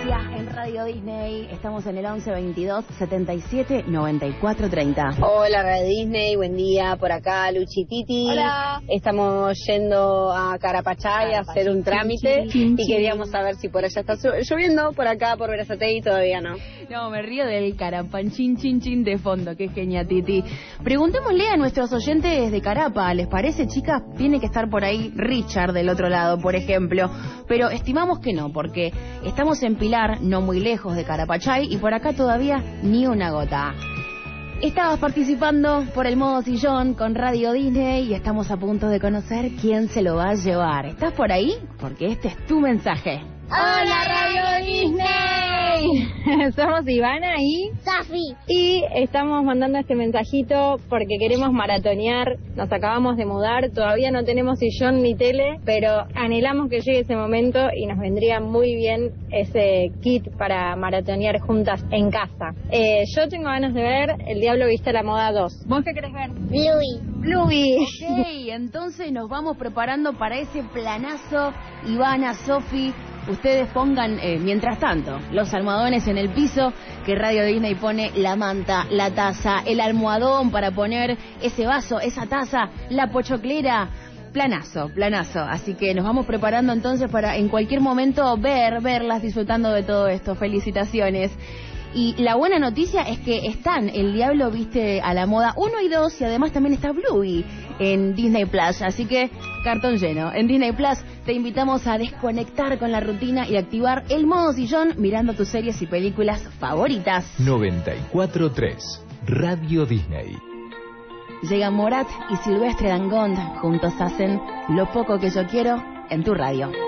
Julia en Radio Disney. Estamos en el 11 22 77 94 30. Hola Radio Disney, buen día. Por acá Luchi Titi. Hola. Estamos yendo a Carapachay a hacer un trámite y queríamos saber si por allá está lloviendo. Por acá, por Berazategui, todavía no. No, me río del carapanchín chin chin de fondo. Qué genia, Titi. Preguntémosle a nuestros oyentes de Carapa, ¿les parece, chicas? Tiene que estar por ahí Richard del otro lado, por ejemplo. Pero estimamos que no, porque estamos en Pilar, no muy lejos de Carapachay, y por acá todavía ni una gota. Estabas participando por el modo sillón con Radio Disney y estamos a punto de conocer quién se lo va a llevar. ¿Estás por ahí? Porque este es tu mensaje. ¡Hola, Radio Disney! Somos Ivana y Safi. Y estamos mandando este mensajito porque queremos maratonear. Nos acabamos de mudar, todavía no tenemos sillón ni tele, pero anhelamos que llegue ese momento y nos vendría muy bien ese kit para maratonear juntas en casa. Yo tengo ganas de ver El Diablo Viste a la Moda 2. ¿Vos qué querés ver? Bluey. Ok, entonces nos vamos preparando para ese planazo. Ivana, Sofi, ustedes pongan, mientras tanto, los almohadones en el piso, que Radio Disney pone la manta, la taza, el almohadón para poner ese vaso, esa taza, la pochoclera. Planazo, planazo. Así que nos vamos preparando entonces para en cualquier momento verlas disfrutando de todo esto. Felicitaciones. Y la buena noticia es que están El Diablo Viste a la Moda 1 y 2 y además también está Bluey en Disney Plus. Así que cartón lleno. En Disney Plus te invitamos a desconectar con la rutina y activar el modo sillón mirando tus series y películas favoritas. 94.3 Radio Disney. Llegan Morat y Silvestre Dangond. Juntos hacen Lo Poco Que Yo Quiero en tu radio.